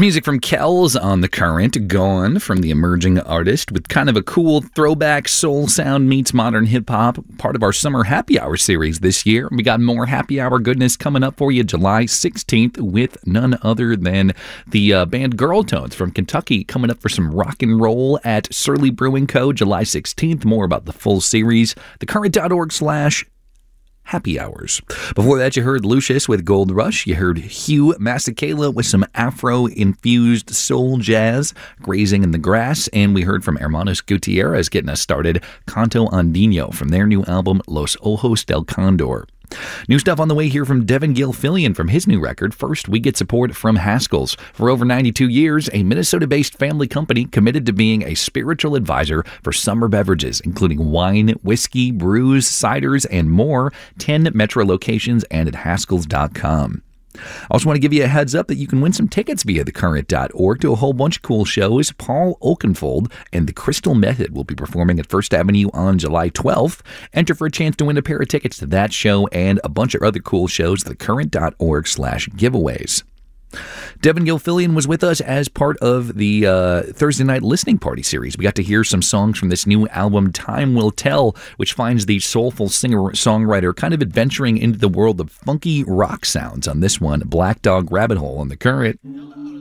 Music from Kells on The Current, Gone from the emerging artist, with kind of a cool throwback soul sound meets modern hip-hop, part of our summer happy hour series this year. We got more happy hour goodness coming up for you July 16th with none other than the band Girl Tones from Kentucky, coming up for some rock and roll at Surly Brewing Co. July 16th. More about the full series, thecurrent.org/happy hours. Before that, you heard Lucius with Gold Rush. You heard Hugh Masekela with some Afro-infused soul jazz, Grazing in the Grass. And we heard from Hermanos Gutierrez getting us started, Canto Andino from their new album, Los Ojos del Condor. New stuff on the way here from Devin Gilfillian from his new record. First, we get support from Haskell's. For over 92 years, a Minnesota-based family company committed to being a spiritual advisor for summer beverages, including wine, whiskey, brews, ciders, and more. 10 metro locations and at Haskells.com. I also want to give you a heads up that you can win some tickets via thecurrent.org to a whole bunch of cool shows. Paul Oakenfold and the Crystal Method will be performing at First Avenue on July 12th. Enter for a chance to win a pair of tickets to that show and a bunch of other cool shows at thecurrent.org/giveaways. Devin Gilfillian was with us as part of the Thursday Night Listening Party series. We got to hear some songs from this new album, Time Will Tell, which finds the soulful singer-songwriter kind of adventuring into the world of funky rock sounds on this one, Black Dog Rabbit Hole on The Current.